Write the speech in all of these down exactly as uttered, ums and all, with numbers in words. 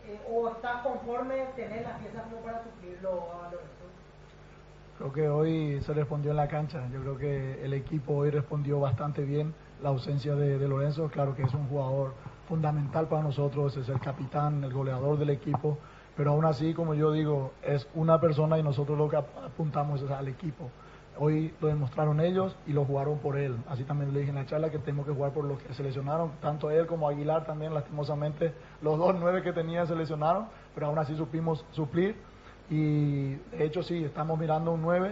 eh, o estás conforme tener las piezas como para suplirlo a Lorenzo? Creo que hoy se respondió en la cancha. Yo creo que el equipo hoy respondió bastante bien la ausencia de, de Lorenzo. Claro que es un jugador fundamental para nosotros, es el capitán, el goleador del equipo, pero aún así, como yo digo, es una persona y nosotros lo que apuntamos es al equipo. Hoy lo demostraron ellos y lo jugaron por él. Así también le dije en la charla que tenemos que jugar por los que seleccionaron, tanto él como Aguilar también, lastimosamente, los dos nueve que tenía seleccionaron, pero aún así supimos suplir. Y de hecho sí, estamos mirando un nueve,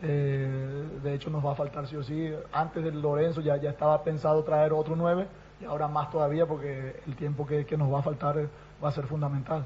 eh, de hecho nos va a faltar sí o sí. Antes del Lorenzo ya, ya estaba pensado traer otro nueve y ahora más todavía porque el tiempo que, que nos va a faltar va a ser fundamental.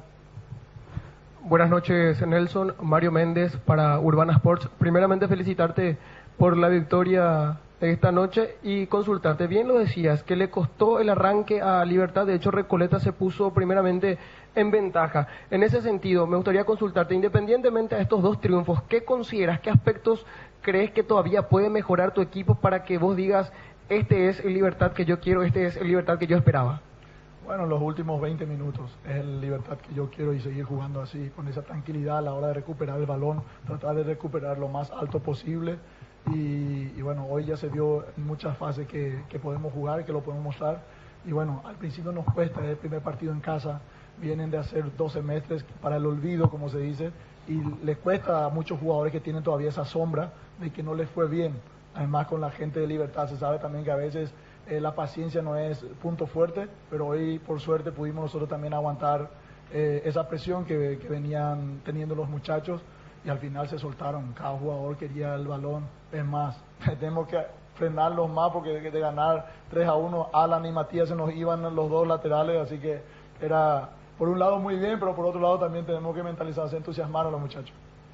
Buenas noches, Nelson. Mario Méndez para Urbana Sports. Primeramente felicitarte por la victoria de esta noche y consultarte. Bien lo decías, que le costó el arranque a Libertad. De hecho, Recoleta se puso primeramente en ventaja. En ese sentido, me gustaría consultarte, independientemente de estos dos triunfos, ¿qué consideras, qué aspectos crees que todavía puede mejorar tu equipo para que vos digas, este es el Libertad que yo quiero, este es el Libertad que yo esperaba? Bueno, los últimos veinte minutos es el Libertad que yo quiero y seguir jugando así, con esa tranquilidad a la hora de recuperar el balón, tratar de recuperar lo más alto posible. Y, y bueno, hoy ya se vio en muchas fases que, que podemos jugar, que lo podemos mostrar. Y bueno, al principio nos cuesta, es el primer partido en casa, vienen de hacer dos semestres para el olvido, como se dice, y les cuesta a muchos jugadores que tienen todavía esa sombra de que no les fue bien. Además, con la gente de Libertad se sabe también que a veces eh, la paciencia no es punto fuerte, pero hoy por suerte pudimos nosotros también aguantar eh, esa presión que, que venían teniendo los muchachos y al final se soltaron. Cada jugador quería el balón. Es más, tenemos que frenarlos más porque de, de ganar tres a uno, Alan y Matías se nos iban los dos laterales, así que era por un lado muy bien, pero por otro lado también tenemos que mentalizarse, entusiasmar a los muchachos.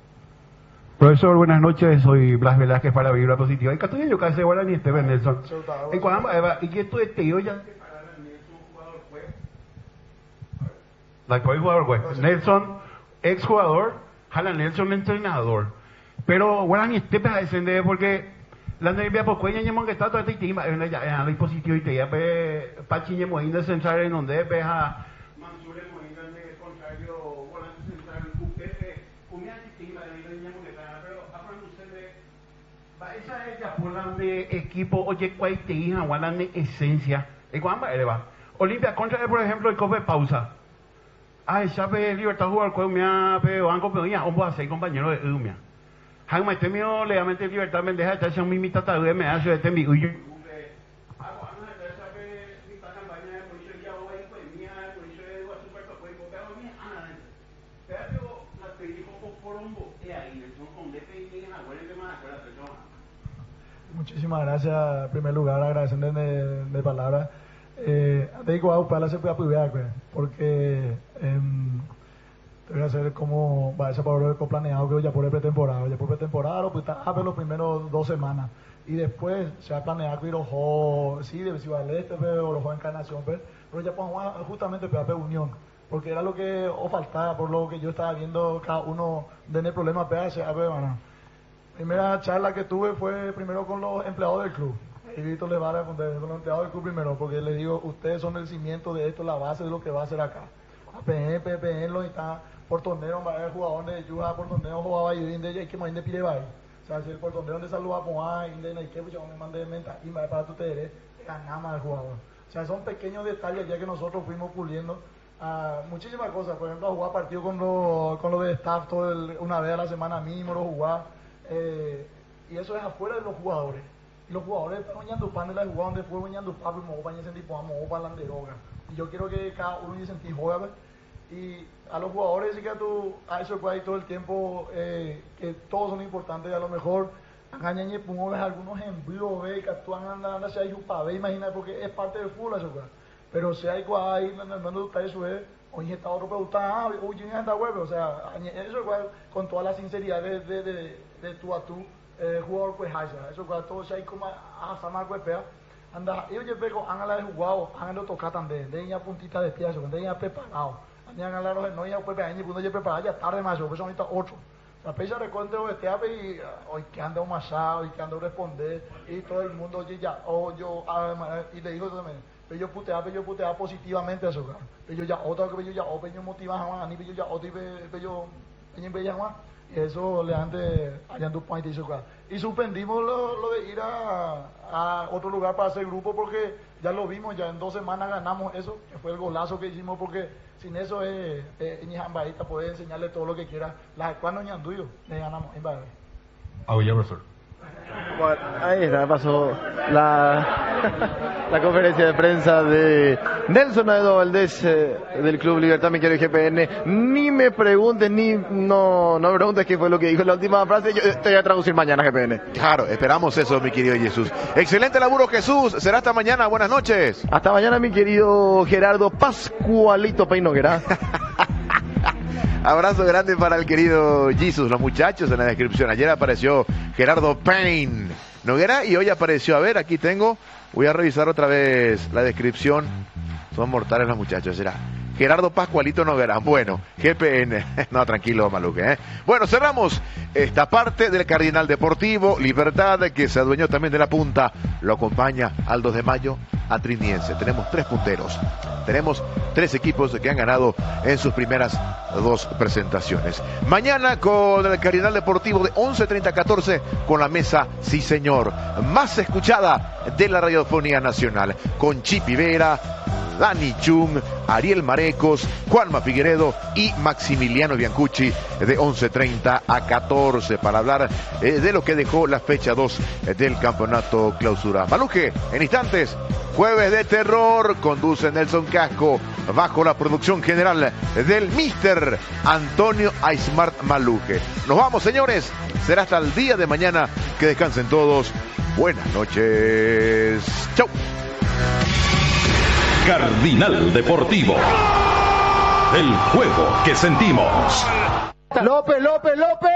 Profesor, buenas noches, soy Blas Velázquez para Vibra Positiva. Y Catuya yo casi ahora ni Esteban Nelson. En cuanto a y que esto es te yo ya la cual jugador fue Nelson, ex jugador, Jala Nelson entrenador. Pero bueno, ni este para descender porque la nevia por cuella ñemon que está todo este tema en la dispositivo y te ya pe pachiñe moinda central en donde pe a Mansure moinda de contrario volante central upepe umia tema de ñemon que está pero aparte usted de va esa es ya por de equipo oye cuál te hija guardan de esencia y cuando va Olimpia contra por ejemplo el cope pausa. Ah, ya pe Libertad jugar con mia pe banco pe ya vamos a ser compañero de Umia. Hang mai temio legalmente Libertad mendeja está son mi mitad de me hace este mi uy. Muchísimas gracias, en primer lugar, agradeciendo de, de palabras. Eh, te digo, a para se puede apoyar, porque eh, te voy a hacer como va ese paro de planeado que ya por el pretemporada, ya por pretemporada, pues está a ver los primeros dos semanas y después se ha planeado que los sí de Ciudad del Este, pero los Encarnación, pero, pero ya pues justamente para la Unión, porque era lo que os faltaba, por lo que yo estaba viendo cada uno tener problemas, pero se a ver, bueno. Primera charla que tuve fue primero con los empleados del club. Y Víctor le va a responder con los empleados del club primero, porque les digo, ustedes son el cimiento de esto, la base de lo que va a hacer acá. A P N, P P N, lo está por torneo, va a haber jugadores de Yuja, por torneo jugaba y de ella, y que más de pide ahí. O sea, si el por torneo de salud a Poá, y de Nike, pues yo me mandé menta, y me para tu te ganamos al jugador. O sea, son pequeños detalles ya que nosotros fuimos puliendo. Uh, muchísimas cosas, por ejemplo, a jugar partido con los con lo de staff todo el, una vez a la semana mínimo, lo jugar. Eh, y eso es afuera de los jugadores. Y los jugadores están bañando pan de la jugada donde fue bañando papi, me voy a bañar tipo amo para la droga. Y yo quiero que cada uno se sentí juega. Y a los jugadores sí que a tu a eso pues ahí todo el tiempo eh, que todos son importantes, a lo mejor engañan y pongo algunos ejemplos ve que actúan andando hacia ahí para ver, imagina porque es parte del fútbol eso pues. Pero si hay cual ahí no no gusta eso es hoy está otro pero está ah hoy tiene esta web, o sea, eso igual con toda la sinceridad de de, de, de tú a tú eh, jugador pues haya, eso cuando todo se hay como a samar pues pea anda, ellos ya pego han la de jugado, han lo tocar también, de ella puntita de pie, eso, de ella preparado. Andiamo a los no ya pues años cuando yo preparaba ya tarde más, pues ahorita ocho. La pecha recuente o este y hoy que anda un masado y que anda a responder y todo el mundo oye ya o yo y le digo también Pero putea, pero putea positivamente eso, claro. Pero ya otra que yo ya o peño motiva a ni pero ya otro y pero peño bella más. Y eso le antes allá en tu país hizo claro. Y suspendimos lo, lo de ir a, a otro lugar para hacer grupo porque ya lo vimos, ya en dos semanas ganamos eso, que fue el golazo que hicimos porque sin eso es ni jambaita puede enseñarle todo lo que quiera. Las cuando ñanduyo le ganamos en Bahía. Ah, oye, profesor. Bueno, ahí está, pasó la, la conferencia de prensa de Nelson Aedo Valdés eh, del Club Libertad, mi querido G P N. Ni me preguntes, ni no, no me preguntes qué fue lo que dijo en la última frase. Yo te voy a traducir mañana, G P N. Claro, esperamos eso, mi querido Jesús. Excelente laburo, Jesús. Será hasta mañana. Buenas noches. Hasta mañana, mi querido Gerardo Pascualito Peinoguera. Abrazo grande para el querido Jesus, los muchachos en la descripción. Ayer apareció Gerardo Payne Noguera y hoy apareció, a ver, aquí tengo, voy a revisar otra vez la descripción. Son mortales los muchachos, será Gerardo Pascualito Noguera. Bueno, G P N. No, tranquilo, Maluque, ¿eh? Bueno, cerramos esta parte del Cardinal Deportivo. Libertad, que se adueñó también de la punta, lo acompaña al dos de mayo a Triniense. Tenemos tres punteros. Tenemos tres equipos que han ganado en sus primeras dos presentaciones. Mañana con el Cardinal Deportivo de once treinta a catorce con la mesa Sí Señor, más escuchada de la radiofonía nacional, con Chipi Vera, Dani Chung, Ariel Marecos, Juanma Figueredo y Maximiliano Biancucci de once treinta a catorce para hablar eh, de lo que dejó la fecha dos eh, del campeonato clausura. Maluje, en instantes, Jueves de Terror, conduce Nelson Casco bajo la producción general del mister Antonio Aismart Maluje. Nos vamos, señores, será hasta el día de mañana, que descansen todos. Buenas noches. Chau. Cardinal Deportivo. El juego que sentimos. López, López, López.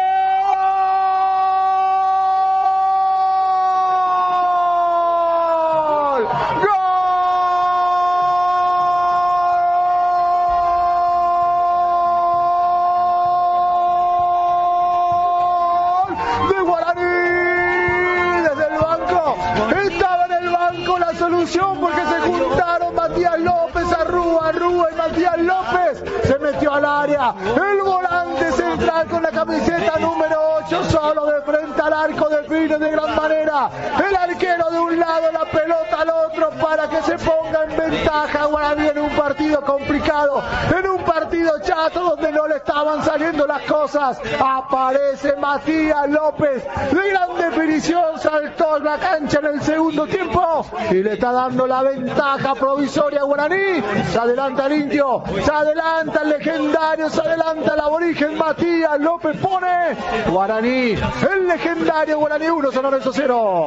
Porque se juntaron Matías López, Arrúa, Arrúa y Matías López. Se metió al área. El volante central con la camiseta número ocho, solo de frente al arco, define de gran manera. El arquero de un lado, la pelota al otro para que se ponga en ventaja Guaraní en un partido complicado, en un partido chato donde no le estaban saliendo las cosas. Aparece Matías López, de gran definición, saltó en la cancha en el segundo tiempo y le está dando la ventaja provisoria a Guaraní. Se adelanta el indio, se adelanta el legendario, se adelanta el aborigen Matías López, pone Guaraní, el legendario Guaraní uno, San Lorenzo cero.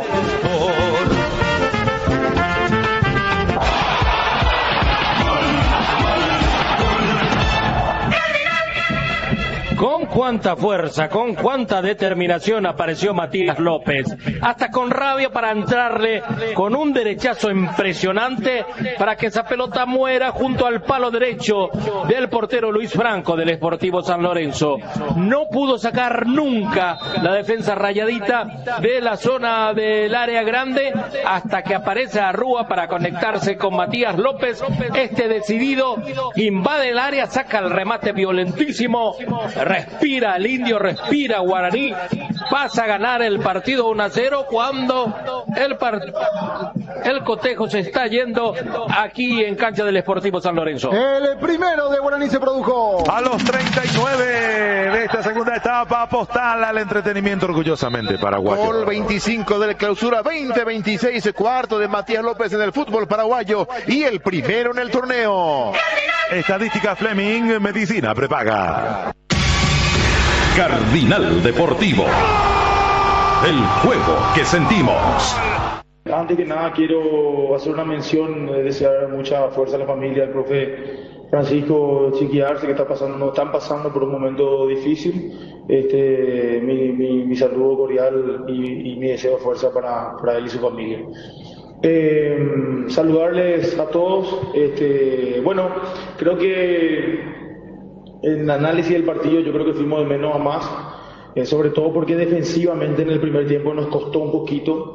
Con cuánta fuerza, con cuánta determinación apareció Matías López, hasta con rabia para entrarle con un derechazo impresionante para que esa pelota muera junto al palo derecho del portero Luis Franco del Sportivo San Lorenzo. No pudo sacar nunca la defensa rayadita de la zona del área grande hasta que aparece Arrúa para conectarse con Matías López. Este decidido invade el área, saca el remate violentísimo. Respira el indio, respira Guaraní, pasa a ganar el partido uno a cero cuando el, part... el cotejo se está yendo aquí en cancha del Sportivo San Lorenzo. El primero de Guaraní se produjo a los treinta y nueve de esta segunda etapa, postal al entretenimiento orgullosamente paraguayo. Gol veinticinco del clausura veinte veintiséis, cuarto de Matías López en el fútbol paraguayo y el primero en el torneo. Estadística Fleming, medicina prepaga. Cardinal Deportivo. El juego que sentimos. Antes que nada quiero hacer una mención, eh, desear mucha fuerza a la familia, al profe Francisco Chiquiarse, que está pasando, están pasando por un momento difícil. Este, mi, mi, mi saludo cordial y, y mi deseo de fuerza para, para él y su familia. Eh, saludarles a todos. Este, bueno, creo que en el análisis del partido yo creo que fuimos de menos a más, eh, sobre todo porque defensivamente en el primer tiempo nos costó un poquito.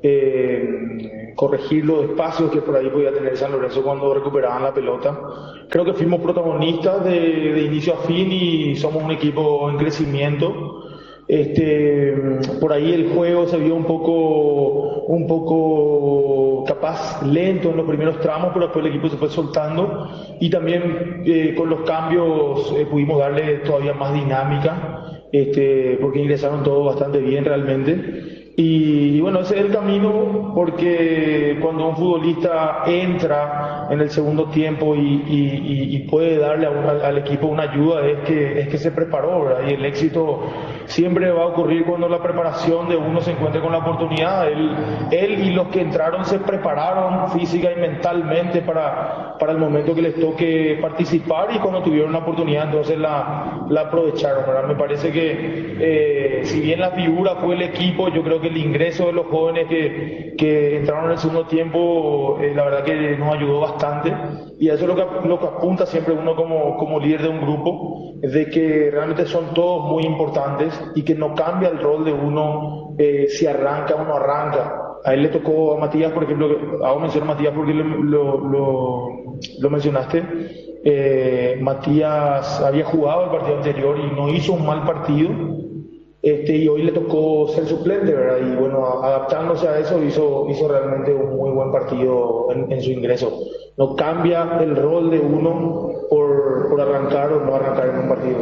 eh, corregir los espacios que por ahí podía tener San Lorenzo cuando recuperaban la pelota. Creo que fuimos protagonistas de, de inicio a fin y somos un equipo en crecimiento. Este, por ahí el juego se vio un poco, un poco capaz lento en los primeros tramos, pero después el equipo se fue soltando y también eh, con los cambios eh, pudimos darle todavía más dinámica, este, porque ingresaron todos bastante bien realmente. Y, y bueno, ese es el camino, porque cuando un futbolista entra en el segundo tiempo y, y, y puede darle a un, al, al equipo una ayuda, es que, es que se preparó, ¿verdad? Y el éxito siempre va a ocurrir cuando la preparación de uno se encuentre con la oportunidad. Él, él y los que entraron se prepararon física y mentalmente para, para el momento que les toque participar, y cuando tuvieron la oportunidad entonces la, la aprovecharon, ¿verdad? Me parece que eh, si bien la figura fue el equipo, yo creo que el ingreso de los jóvenes que, que entraron en el segundo tiempo, eh, la verdad que nos ayudó bastante, y eso es lo que, lo que apunta siempre uno como, como líder de un grupo, de que realmente son todos muy importantes y que no cambia el rol de uno eh, si arranca o no arranca. A él le tocó a Matías, por ejemplo, hago mención a Matías porque lo, lo, lo, lo mencionaste. Eh, Matías había jugado el partido anterior y no hizo un mal partido. Este, y hoy le tocó ser suplente, ¿verdad? Y bueno, adaptándose a eso hizo, hizo realmente un muy buen partido en, en su ingreso. No cambia el rol de uno por, por arrancar o no arrancar en un partido.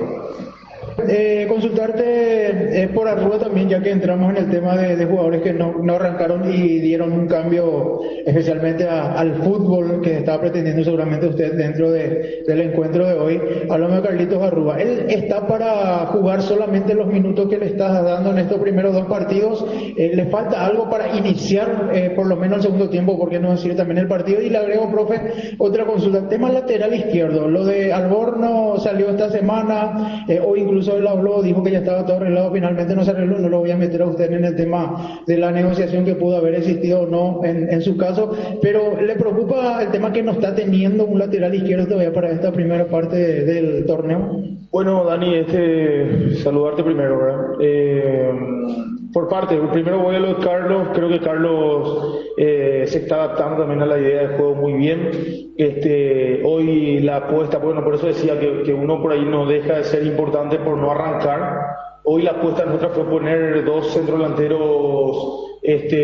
Eh, consultarte eh, por Arrua también, ya que entramos en el tema de, de jugadores que no, no arrancaron y dieron un cambio especialmente a, al fútbol que estaba pretendiendo seguramente usted dentro de, del encuentro de hoy. Hablamos de Carlitos Arrua. ¿Él está para jugar solamente los minutos que le estás dando en estos primeros dos partidos? Eh, ¿Le falta algo para iniciar eh, por lo menos el segundo tiempo? ¿Por qué no decir también el partido? Y le agrego, profe, otra consulta. Tema lateral izquierdo. Lo de Alborno salió esta semana, eh, o incluso él habló, dijo que ya estaba todo arreglado, finalmente no se arregló. No lo voy a meter a usted en el tema de la negociación que pudo haber existido o no en, en su caso, pero ¿le preocupa el tema que no está teniendo un lateral izquierdo todavía para esta primera parte de, del torneo? Bueno, Dani, este, saludarte primero, ¿verdad? Eh, por parte, primero voy a lo de Carlos. Creo que Carlos eh, se está adaptando también a la idea de juego muy bien. Este, hoy la apuesta, bueno, por eso decía que, que uno por ahí no deja de ser importante por no arrancar. Hoy la apuesta nuestra fue poner dos centrodelanteros,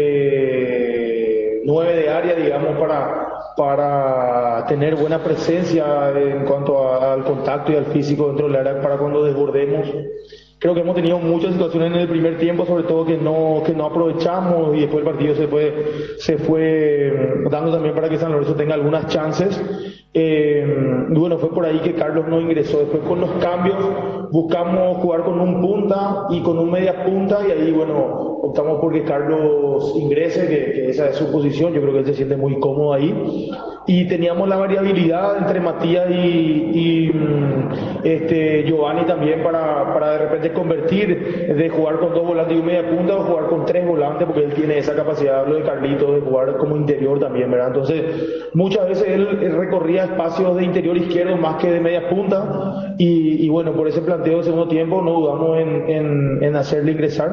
este, nueve de área, digamos, para para tener buena presencia en cuanto a, al contacto y al físico dentro del área para cuando desbordemos. Creo que hemos tenido muchas situaciones en el primer tiempo, sobre todo que no que no aprovechamos, y después el partido se fue se fue dando también para que San Lorenzo tenga algunas chances. Eh, bueno, fue por ahí que Carlos no ingresó. Después con los cambios buscamos jugar con un punta y con un media punta, y ahí bueno, optamos por que Carlos ingrese, que, que esa es su posición. Yo creo que él se siente muy cómodo ahí, y teníamos la variabilidad entre Matías y, y este, Giovanni también para, para de repente convertir, de jugar con dos volantes y un media punta, o jugar con tres volantes, porque él tiene esa capacidad, lo de Carlitos, de jugar como interior también, ¿verdad? Entonces muchas veces él, él recorría espacios de interior izquierdo más que de media punta, y, y bueno, por ese planteo de segundo tiempo no dudamos en, en, en hacerle ingresar.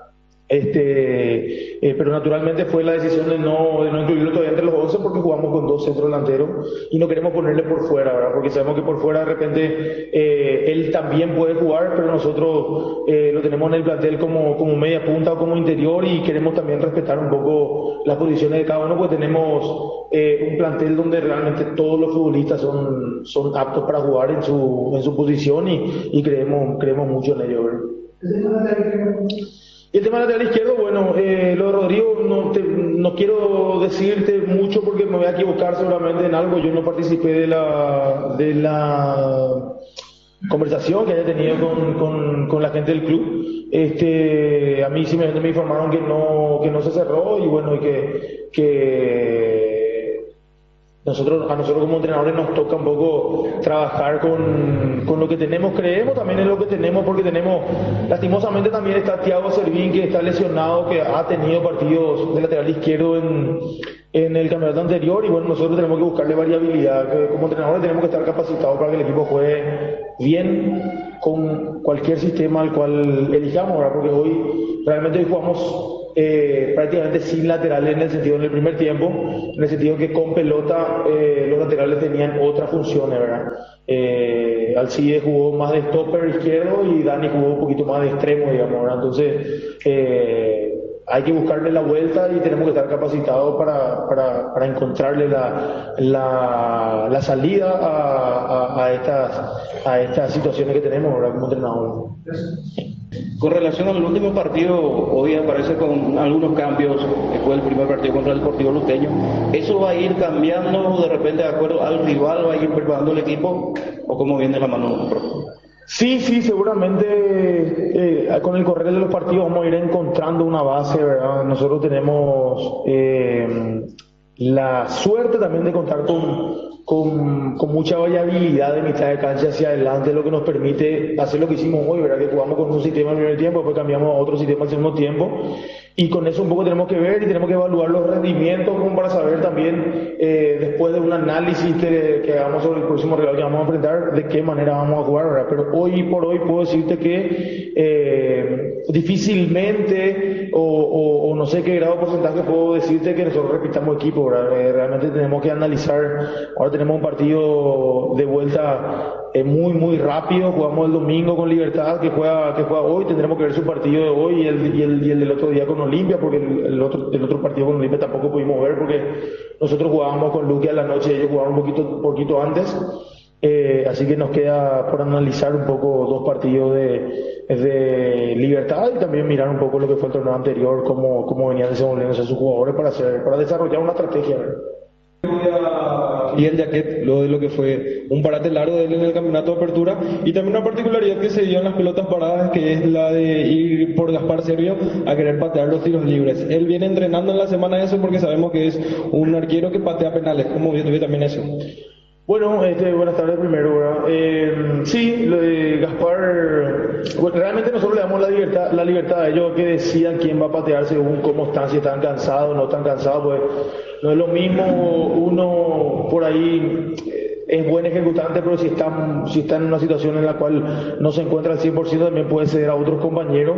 Este, eh, pero naturalmente fue la decisión de no, de no incluirlo todavía entre los once, porque jugamos con dos centros delanteros y no queremos ponerle por fuera, ¿verdad? Porque sabemos que por fuera de repente eh, él también puede jugar, pero nosotros eh, lo tenemos en el plantel como, como media punta o como interior, y queremos también respetar un poco las posiciones de cada uno, porque tenemos eh, un plantel donde realmente todos los futbolistas son, son aptos para jugar en su, en su posición, y, y creemos, creemos mucho en ello, ¿verdad? Y el tema lateral izquierdo, bueno, eh, lo de Rodrigo, no, te, no quiero decirte mucho porque me voy a equivocar seguramente en algo. Yo no participé de la, de la conversación que haya tenido con, con, con la gente del club. Este, a mí simplemente me informaron que no, que no se cerró, y bueno, y que, que nosotros, a nosotros como entrenadores nos toca un poco trabajar con, con lo que tenemos. Creemos también en lo que tenemos, porque tenemos, lastimosamente también está Thiago Servín, que está lesionado, que ha tenido partidos de lateral izquierdo en, en el campeonato anterior, y bueno, nosotros tenemos que buscarle variabilidad. Que como entrenadores tenemos que estar capacitados para que el equipo juegue bien con cualquier sistema al cual elijamos, ¿verdad? Porque hoy realmente hoy jugamos eh, prácticamente sin laterales en el sentido en el primer tiempo, en el sentido que con pelota eh, los laterales tenían otras funciones, ¿verdad? Eh, Alcide jugó más de stopper izquierdo y Dani jugó un poquito más de extremo, digamos, ¿verdad? Entonces eh, hay que buscarle la vuelta y tenemos que estar capacitados para, para, para encontrarle la, la, la salida a, a, a, estas, a estas situaciones que tenemos, ¿verdad? Como entrenador. Con relación al último partido, hoy aparece con algunos cambios, que fue el primer partido contra el Deportivo Lusteño. ¿Eso va a ir cambiando de repente de acuerdo al rival, va a ir preparando el equipo o cómo viene la mano? Sí, sí, seguramente eh, con el correr de los partidos vamos a ir encontrando una base, ¿verdad? Nosotros tenemos eh, la suerte también de contar con, con, con mucha variabilidad de mitad de cancha hacia adelante, lo que nos permite hacer lo que hicimos hoy, ¿verdad? Que jugamos con un sistema en el primer tiempo, después cambiamos a otro sistema al segundo tiempo, y con eso un poco tenemos que ver y tenemos que evaluar los rendimientos como para saber también, eh, después de un análisis que, que hagamos sobre el próximo rival que vamos a enfrentar, de qué manera vamos a jugar, ¿verdad? Pero hoy por hoy puedo decirte que eh, difícilmente o, o, o no sé qué grado de porcentaje puedo decirte que nosotros repitamos equipo, ¿verdad? Eh, realmente tenemos que analizar. Ahora tenemos un partido de vuelta eh, muy muy rápido, jugamos el domingo con Libertad que juega que juega hoy, tendremos que ver su partido de hoy y el, y el, y el del otro día con Olimpia, porque el, el, otro, el otro partido con Olimpia tampoco pudimos ver porque nosotros jugábamos con Luque a la noche, ellos jugaban un poquito, un poquito antes. Eh, así que nos queda por analizar un poco dos partidos de, de Libertad y también mirar un poco lo que fue el torneo anterior, cómo, cómo venían desenvolviéndose sus jugadores para hacer, para desarrollar una estrategia. Y el Jaquet, lo de lo que fue un parate largo de él en el campeonato de apertura, y también una particularidad que se dio en las pelotas paradas, que es la de ir por Gaspar Servio a querer patear los tiros libres. Él viene entrenando en la semana eso porque sabemos que es un arquero que patea penales. ¿Cómo vio también eso? Bueno, este, buenas tardes primero, ¿verdad? Eh, sí, lo de Gaspar, bueno, realmente nosotros le damos la libertad, la libertad a ellos que decidan quién va a patear según cómo están, si están cansados o no están cansados, pues no es lo mismo uno por ahí es buen ejecutante, pero si está, si está en una situación en la cual no se encuentra al cien por ciento también puede ceder a otros compañeros.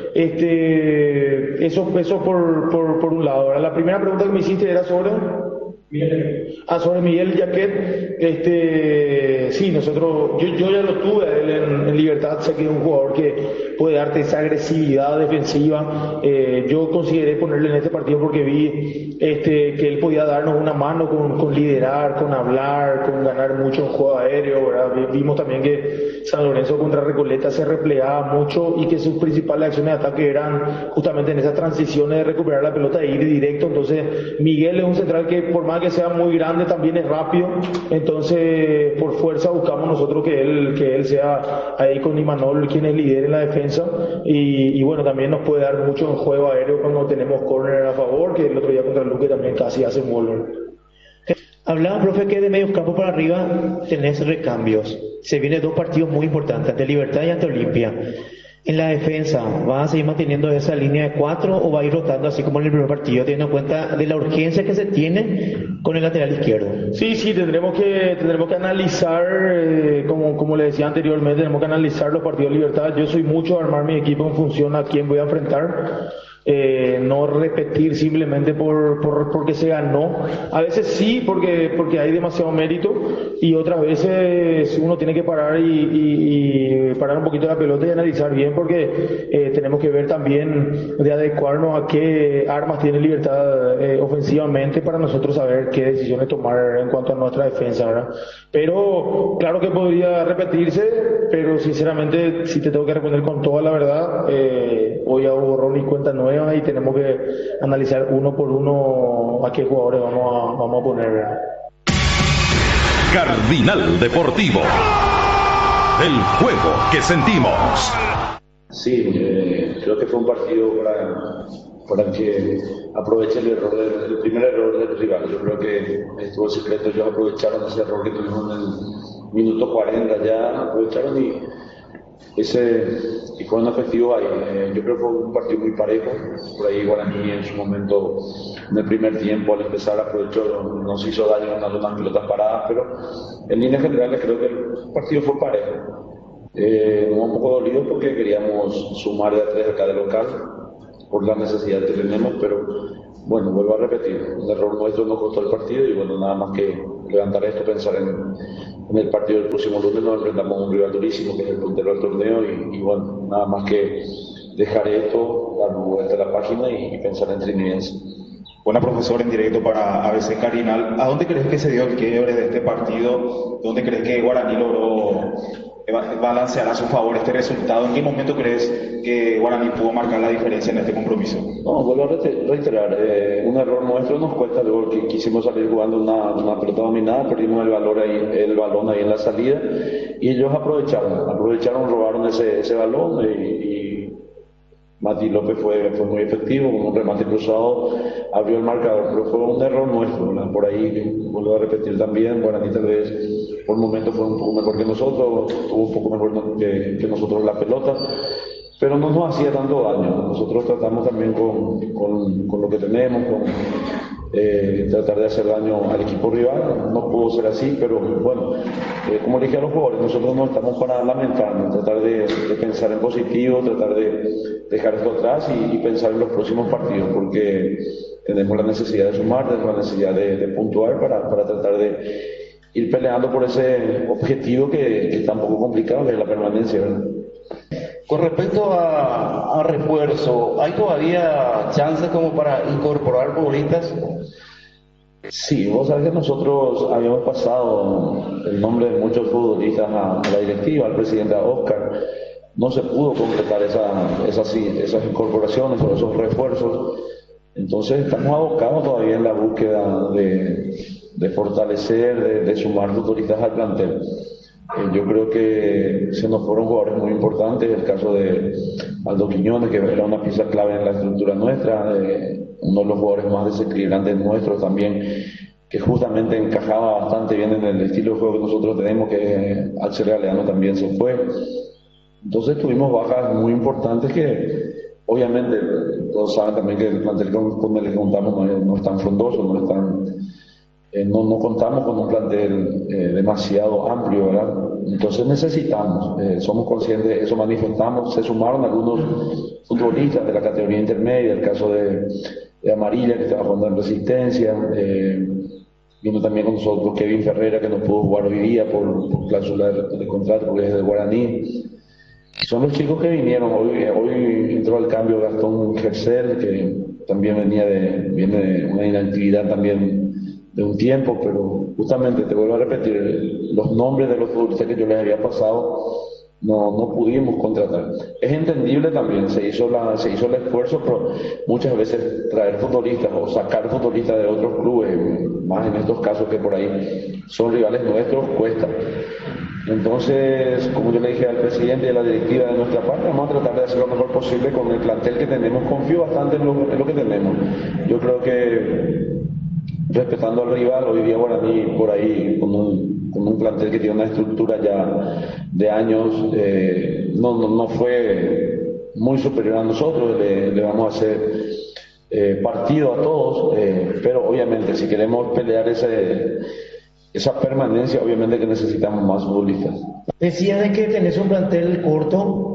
Este, eso, eso por, por, por un lado, ¿verdad? La primera pregunta que me hiciste era sobre... Ah, sobre Miguel Jaquet, este, sí, nosotros, yo, yo ya lo tuve él en, en Libertad, sé que es un jugador que puede darte esa agresividad defensiva. Eh, yo consideré ponerle en este partido porque vi este, que él podía darnos una mano con, con liderar, con hablar, con ganar mucho en juego aéreo, ¿verdad? Vimos también que San Lorenzo contra Recoleta se replegaba mucho y que sus principales acciones de ataque eran justamente en esas transiciones de recuperar la pelota e ir directo. Entonces Miguel es un central que por más que sea muy grande también es rápido, entonces por fuerza buscamos nosotros que él que él sea ahí con Imanol quienes lideren la defensa y, y bueno, también nos puede dar mucho en juego aéreo cuando tenemos córner a favor, que el otro día contra Luque también casi hace un gol. Hablaba, profe, que de medio campo para arriba tenés recambios, se vienen dos partidos muy importantes, ante Libertad y ante Olimpia. En la defensa, ¿va a seguir manteniendo esa línea de cuatro o va a ir rotando así como en el primer partido, teniendo en cuenta de la urgencia que se tiene con el lateral izquierdo? Sí, sí, tendremos que tendremos que analizar, eh, como, como le decía anteriormente, tenemos que analizar los partidos de Libertad. Yo soy mucho de armar mi equipo en función a quién voy a enfrentar. Eh, no repetir simplemente por, por porque se ganó. A veces sí, porque porque hay demasiado mérito, y otras veces uno tiene que parar y, y, y parar un poquito la pelota y analizar bien, porque eh, tenemos que ver también de adecuarnos a qué armas tiene Libertad eh, ofensivamente para nosotros saber qué decisiones tomar en cuanto a nuestra defensa, ¿verdad? Pero claro que podría repetirse, pero sinceramente si te tengo que responder con toda la verdad, eh, hoy hago borrón y cuenta nueva y tenemos que analizar uno por uno a qué jugadores vamos a, vamos a poner. Cardinal Deportivo, el juego que sentimos. Sí, eh, creo que fue un partido para, para que aproveche el error del, el primer error del rival. Yo creo que estuvo el secreto, ellos aprovecharon ese error que tuvimos en el minuto cuarenta, ya aprovecharon y ese y fueron efectivos ahí. Eh, yo creo que fue un partido muy parejo. Por ahí Guaraní en su momento, en el primer tiempo, al empezar aprovechó, nos hizo daño en algunas pelotas paradas, pero en líneas generales creo que el partido fue parejo. Eh, nos un poco dolidos porque queríamos sumar de a tres acá de local, por la necesidad que tenemos, pero bueno, vuelvo a repetir, un error nuestro nos costó el partido y bueno, nada más que levantar esto, pensar en, en el partido del próximo lunes. Nos enfrentamos a un rival durísimo que es el puntero del torneo y, y bueno, nada más que dejar esto, dar vuelta a la página y, y pensar en Trinidense. Buena, profesor, en directo para A B C Cardinal. ¿A dónde crees que se dio el quiebre de este partido? ¿Dónde crees que Guaraní logró balancear a su favor este resultado? ¿En qué momento crees que Guaraní pudo marcar la diferencia en este compromiso? No, vuelvo a reiterar, eh, un error nuestro nos cuesta, luego que quisimos salir jugando una, una pelota dominada, perdimos el, valor ahí, el balón ahí en la salida y ellos aprovecharon, aprovecharon, robaron ese, ese balón y, y Mati López fue, fue muy efectivo, con un remate cruzado abrió el marcador, pero fue un error nuestro, ¿verdad? Por ahí, vuelvo a repetir también, Guaraní tal vez por un momento fue un poco mejor que nosotros, tuvo un poco mejor que, que nosotros la pelota, pero no nos hacía tanto daño. Nosotros tratamos también con, con, con lo que tenemos, con eh, tratar de hacer daño al equipo rival. No pudo ser así, pero bueno, eh, como le dije a los jugadores, nosotros no estamos para lamentarnos, tratar de, de pensar en positivo, tratar de dejar esto atrás y, y pensar en los próximos partidos, porque tenemos la necesidad de sumar, tenemos la necesidad de, de puntuar para, para tratar de ir peleando por ese objetivo que, que es tan poco complicado, que es la permanencia, ¿verdad? Con respecto a, a refuerzo, ¿hay todavía chances como para incorporar futbolistas? Sí, vos sabés que nosotros habíamos pasado el nombre de muchos futbolistas a, a la directiva, al presidente Oscar. No se pudo completar esa, esas, esas incorporaciones o esos refuerzos. Entonces estamos abocados todavía en la búsqueda de, de fortalecer, de, de sumar futbolistas al plantel. Eh, yo creo que se nos fueron jugadores muy importantes, el caso de Aldo Quiñones, que era una pieza clave en la estructura nuestra, eh, uno de los jugadores más desequilibrantes nuestros también, que justamente encajaba bastante bien en el estilo de juego que nosotros tenemos, que Axel Galeano también se fue. Entonces tuvimos bajas muy importantes que obviamente todos saben también que el plantel con, con el que contamos no es, no es tan frondoso, no es tan... Eh, no, no contamos con un plantel eh, demasiado amplio, ¿verdad? Entonces necesitamos, eh, somos conscientes, eso manifestamos, se sumaron algunos futbolistas de la categoría intermedia, el caso de, de Amarilla, que estaba jugando en Resistencia, eh, vino también con nosotros Kevin Ferreira, que no pudo jugar hoy día por, por cláusula de, de contrato, porque es de Guaraní. Son los chicos que vinieron, hoy, hoy entró al cambio Gastón Gercel, que también venía de, viene de una inactividad también de un tiempo, pero justamente te vuelvo a repetir, los nombres de los futbolistas que yo les había pasado no, no pudimos contratar. Es entendible también, se hizo, la, se hizo el esfuerzo, pero muchas veces traer futbolistas o sacar futbolistas de otros clubes, más en estos casos que por ahí son rivales nuestros, cuesta. Entonces, como yo le dije al presidente y a la directiva de nuestra parte, vamos a tratar de hacer lo mejor posible con el plantel que tenemos. Confío bastante en lo, en lo que tenemos. Yo creo que respetando al rival, hoy día Guaraní por ahí con un, con un plantel que tiene una estructura ya de años, eh, no, no, no fue muy superior a nosotros, le, le vamos a hacer eh, partido a todos, eh, pero obviamente si queremos pelear ese, esa permanencia, obviamente que necesitamos más futbolistas. Decías de que tenés un plantel corto,